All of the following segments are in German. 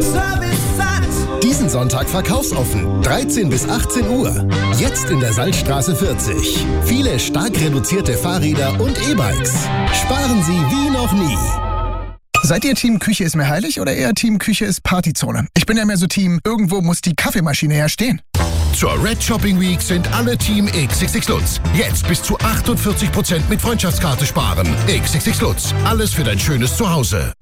Diesen Sonntag verkaufsoffen, 13 bis 18 Uhr. Jetzt in der Salzstraße 40. Viele stark reduzierte Fahrräder und E-Bikes. Sparen Sie wie noch nie. Seid ihr Team Küche ist mir heilig oder eher Team Küche ist Partyzone? Ich bin ja mehr so Team, irgendwo muss die Kaffeemaschine ja stehen. Zur Red Shopping Week sind alle Team XXX Lutz. Jetzt bis zu 48% mit Freundschaftskarte sparen. XXX Lutz. Alles für dein schönes Zuhause.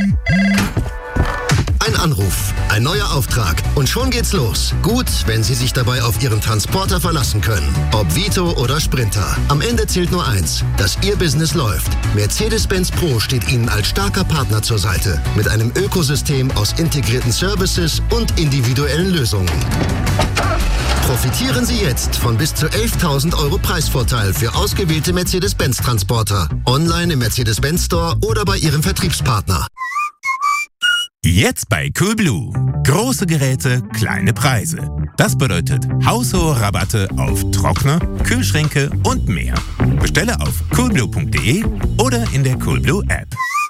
Ein Anruf, ein neuer Auftrag und schon geht's los. Gut, wenn Sie sich dabei auf Ihren Transporter verlassen können. Ob Vito oder Sprinter. Am Ende zählt nur eins, dass Ihr Business läuft. Mercedes-Benz Pro steht Ihnen als starker Partner zur Seite. Mit einem Ökosystem aus integrierten Services und individuellen Lösungen. Profitieren Sie jetzt von bis zu 11.000 € Preisvorteil für ausgewählte Mercedes-Benz-Transporter. Online im Mercedes-Benz Store oder bei Ihrem Vertriebspartner. Jetzt bei Coolblue. Große Geräte, kleine Preise. Das bedeutet haushohe Rabatte auf Trockner, Kühlschränke und mehr. Bestelle auf coolblue.de oder in der Coolblue App.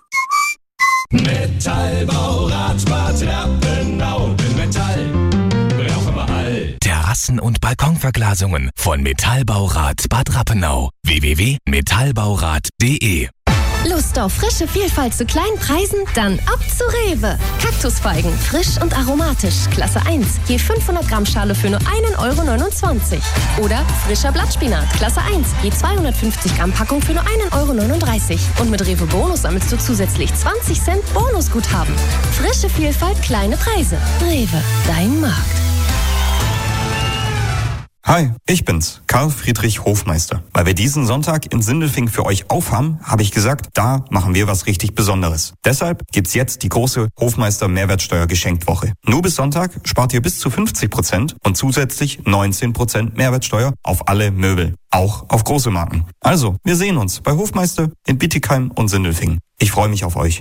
Metallbau, Radbad, Rappenau, Metall, brauchen wir all. Terrassen- und Balkonverglasungen von Metallbaurat Bad Rappenau. www.metallbaurat.de. Lust auf frische Vielfalt zu kleinen Preisen? Dann ab zu Rewe. Kaktusfeigen, frisch und aromatisch, Klasse 1, je 500 Gramm Schale für nur 1,29 €. Oder frischer Blattspinat, Klasse 1, je 250 Gramm Packung für nur 1,39 €. Und mit Rewe Bonus sammelst du zusätzlich 20 Cent Bonusguthaben. Frische Vielfalt, kleine Preise. Rewe, dein Markt. Hi, ich bin's, Karl Friedrich Hofmeister. Weil wir diesen Sonntag in Sindelfingen für euch aufhaben, habe ich gesagt, da machen wir was richtig Besonderes. Deshalb gibt's jetzt die große Hofmeister Mehrwertsteuer-Geschenkwoche. Nur bis Sonntag spart ihr bis zu 50% und zusätzlich 19% Mehrwertsteuer auf alle Möbel, auch auf große Marken. Also, wir sehen uns bei Hofmeister in Bietigheim und Sindelfingen. Ich freue mich auf euch.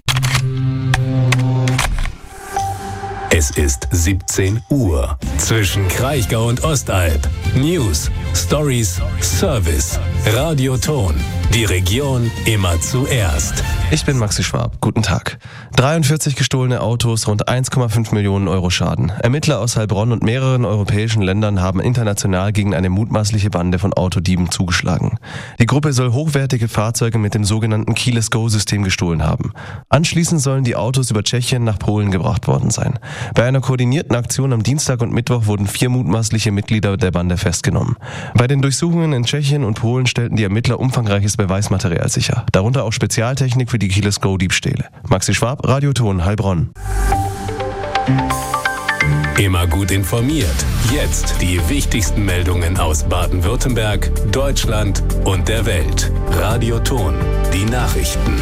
Es ist 17 Uhr. Zwischen Kraichgau und Ostalb. News, Stories, Service. Radioton. Die Region immer zuerst. Ich bin Maxi Schwab. Guten Tag. 43 gestohlene Autos, rund 1,5 Millionen € Schaden. Ermittler aus Heilbronn und mehreren europäischen Ländern haben international gegen eine mutmaßliche Bande von Autodieben zugeschlagen. Die Gruppe soll hochwertige Fahrzeuge mit dem sogenannten Keyless Go-System gestohlen haben. Anschließend sollen die Autos über Tschechien nach Polen gebracht worden sein. Bei einer koordinierten Aktion am Dienstag und Mittwoch wurden 4 mutmaßliche Mitglieder der Bande festgenommen. Bei den Durchsuchungen in Tschechien und Polen stellten die Ermittler umfangreiches Beweismaterial sicher, darunter auch Spezialtechnik für die Keyless Go-Diebstähle. Maxi Schwab, Radioton, Heilbronn. Immer gut informiert. Jetzt die wichtigsten Meldungen aus Baden-Württemberg, Deutschland und der Welt. Radioton, die Nachrichten.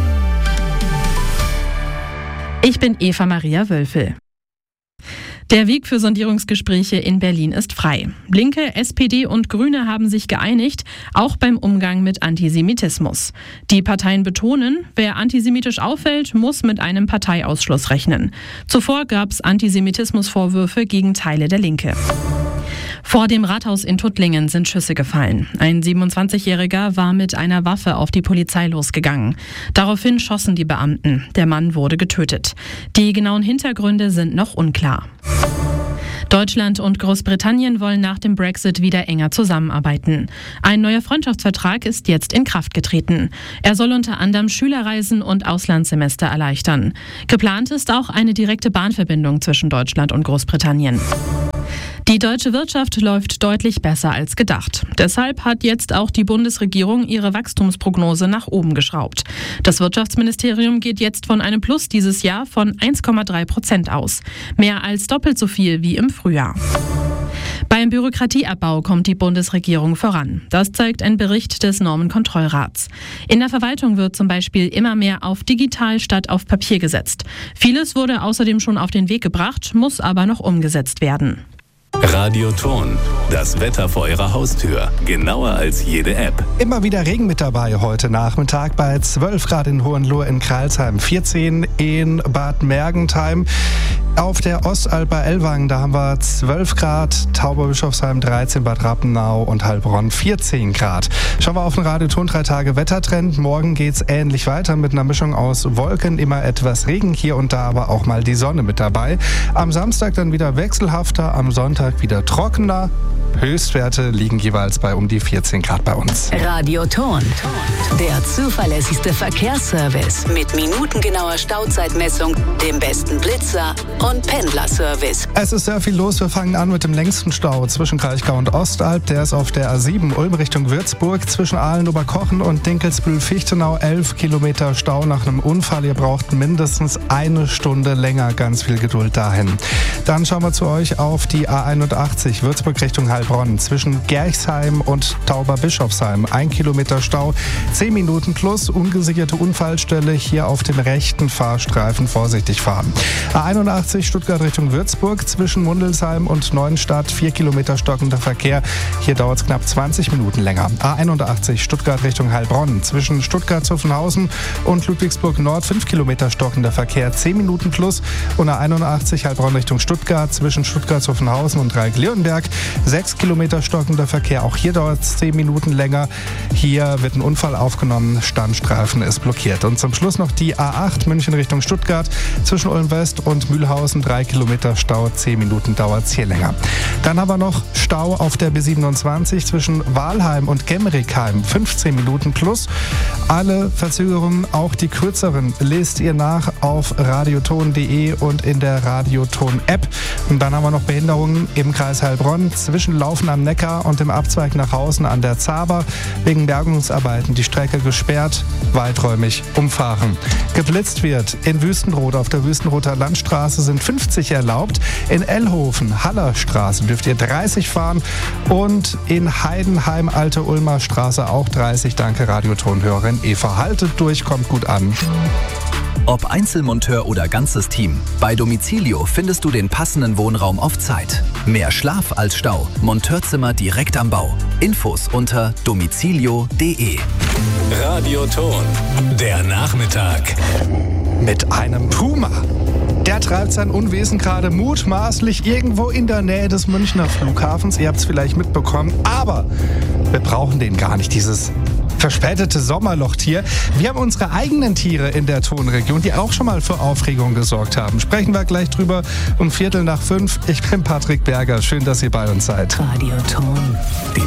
Ich bin Eva Maria Wölfel. Der Weg für Sondierungsgespräche in Berlin ist frei. Linke, SPD und Grüne haben sich geeinigt, auch beim Umgang mit Antisemitismus. Die Parteien betonen, wer antisemitisch auffällt, muss mit einem Parteiausschluss rechnen. Zuvor gab es Antisemitismusvorwürfe gegen Teile der Linke. Vor dem Rathaus in Tuttlingen sind Schüsse gefallen. Ein 27-Jähriger war mit einer Waffe auf die Polizei losgegangen. Daraufhin schossen die Beamten. Der Mann wurde getötet. Die genauen Hintergründe sind noch unklar. Deutschland und Großbritannien wollen nach dem Brexit wieder enger zusammenarbeiten. Ein neuer Freundschaftsvertrag ist jetzt in Kraft getreten. Er soll unter anderem Schülerreisen und Auslandssemester erleichtern. Geplant ist auch eine direkte Bahnverbindung zwischen Deutschland und Großbritannien. Die deutsche Wirtschaft läuft deutlich besser als gedacht. Deshalb hat jetzt auch die Bundesregierung ihre Wachstumsprognose nach oben geschraubt. Das Wirtschaftsministerium geht jetzt von einem Plus dieses Jahr von 1,3% aus. Mehr als doppelt so viel wie im Frühjahr. Beim Bürokratieabbau kommt die Bundesregierung voran. Das zeigt ein Bericht des Normenkontrollrats. In der Verwaltung wird zum Beispiel immer mehr auf digital statt auf Papier gesetzt. Vieles wurde außerdem schon auf den Weg gebracht, muss aber noch umgesetzt werden. Radioton, das Wetter vor Ihrer Haustür, genauer als jede App. Immer wieder Regen mit dabei heute Nachmittag bei 12 Grad in Hohenlohe in Crailsheim, 14 in Bad Mergentheim. Auf der Ostalb bei Ellwangen, da haben wir 12 Grad, Tauberbischofsheim 13, Bad Rappenau und Heilbronn 14 Grad. Schauen wir auf den Radioton 3 Tage Wettertrend. Morgen geht's ähnlich weiter mit einer Mischung aus Wolken, immer etwas Regen, hier und da aber auch mal die Sonne mit dabei. Am Samstag dann wieder wechselhafter, am Sonntag wieder trockener. Höchstwerte liegen jeweils bei um die 14 Grad bei uns. Radioton, der zuverlässigste Verkehrsservice mit minutengenauer Stauzeitmessung, dem besten Blitzer und Pendlerservice. Es ist sehr viel los. Wir fangen an mit dem längsten Stau zwischen Kraichgau und Ostalb. Der ist auf der A7 Ulm Richtung Würzburg zwischen Aalen-Oberkochen und Dinkelsbühl-Fichtenau. 11 Kilometer Stau nach einem Unfall. Ihr braucht mindestens eine Stunde länger. Ganz viel Geduld dahin. Dann schauen wir zu euch auf die A81 Würzburg Richtung Heilbronn zwischen Gerchsheim und Tauberbischofsheim. 1 Kilometer Stau, 10 Minuten plus, ungesicherte Unfallstelle. Hier auf dem rechten Fahrstreifen vorsichtig fahren. A81 Stuttgart Richtung Würzburg zwischen Mundelsheim und Neuenstadt. 4 Kilometer stockender Verkehr. Hier dauert es knapp 20 Minuten länger. A81 Stuttgart Richtung Heilbronn zwischen Stuttgart-Zuffenhausen und Ludwigsburg Nord. 5 Kilometer stockender Verkehr. 10 Minuten plus. Und A81 Heilbronn Richtung Stuttgart zwischen Stuttgart-Zuffenhausen und Dreieck-Leonberg. 6 Kilometer stockender Verkehr. Auch hier dauert es 10 Minuten länger. Hier wird ein Unfall aufgenommen. Standstreifen ist blockiert. Und zum Schluss noch die A8 München Richtung Stuttgart zwischen Ulm West und Mühlhausen. 3 Kilometer Stau. 10 Minuten dauert es hier länger. Dann haben wir noch Stau auf der B27 zwischen Walheim und Gemmerickheim. 15 Minuten plus. Alle Verzögerungen, auch die kürzeren, lest ihr nach auf radioton.de und in der Radioton-App. Und dann haben wir noch Behinderungen im Kreis Heilbronn zwischen Laufen am Neckar und dem Abzweig nach Hausen an der Zaber. Wegen Bergungsarbeiten die Strecke gesperrt, weiträumig umfahren. Geblitzt wird in Wüstenrot. Auf der Wüstenroter Landstraße sind 50 erlaubt. In Ellhofen, Hallerstraße dürft ihr 30 fahren. Und in Heidenheim, Alte Ulmer Straße auch 30. Danke, Radiotonhörerin Eva. Haltet durch, kommt gut an. Ob Einzelmonteur oder ganzes Team, bei Domicilio findest du den passenden Wohnraum auf Zeit. Mehr Schlaf als Stau. Monteurzimmer direkt am Bau. Infos unter domicilio.de. Radioton, der Nachmittag. Mit einem Puma. Der treibt sein Unwesen gerade mutmaßlich irgendwo in der Nähe des Münchner Flughafens. Ihr habt es vielleicht mitbekommen, aber wir brauchen den gar nicht, dieses verspätete Sommerlochtier. Wir haben unsere eigenen Tiere in der Tonregion, die auch schon mal für Aufregung gesorgt haben. Sprechen wir gleich drüber um 4:45. Ich bin Patrick Berger. Schön, dass ihr bei uns seid. Radioton. Die